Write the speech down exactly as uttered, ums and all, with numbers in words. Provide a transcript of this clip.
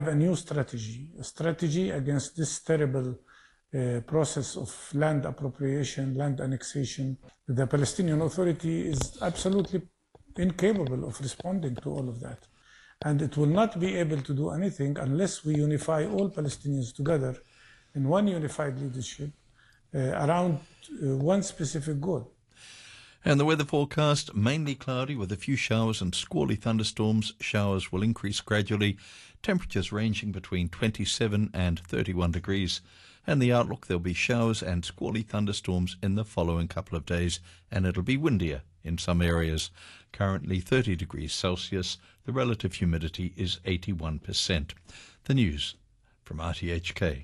a new strategy, a strategy against this terrible uh, process of land appropriation, land annexation. The Palestinian Authority is absolutely incapable of responding to all of that. And it will not be able to do anything unless we unify all Palestinians together in one unified leadership uh, around uh, one specific goal. And the weather forecast, mainly cloudy with a few showers and squally thunderstorms. Showers will increase gradually, temperatures ranging between twenty-seven and thirty-one degrees. And the outlook, there'll be showers and squally thunderstorms in the following couple of days, and it'll be windier in some areas. Currently thirty degrees Celsius, the relative humidity is eighty-one percent. The news from R T H K.